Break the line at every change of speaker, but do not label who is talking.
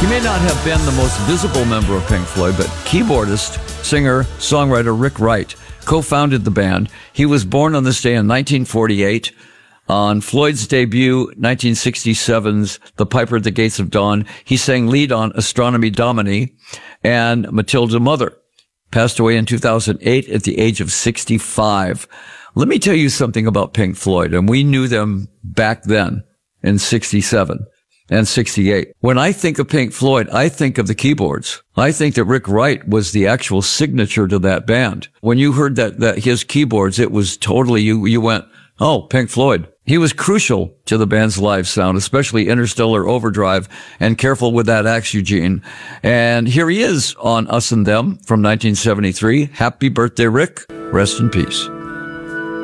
He may not have been the most visible member of Pink Floyd, but keyboardist, singer, songwriter Rick Wright co-founded the band. He was born on this day in 1948. On Floyd's debut, 1967's The Piper at the Gates of Dawn, he sang lead on Astronomy Domini, and Matilda Mother passed away in 2008 at the age of 65. Let me tell you something about Pink Floyd, and we knew them back then in 67 and 68. When I think of Pink Floyd, I think of the keyboards. I think that Rick Wright was the actual signature to that band. When you heard that his keyboards, it was totally, you went, oh, Pink Floyd. He was crucial to the band's live sound, especially Interstellar Overdrive and Careful with That Axe, Eugene. And here he is on Us and Them from 1973. Happy birthday, Rick. Rest in peace.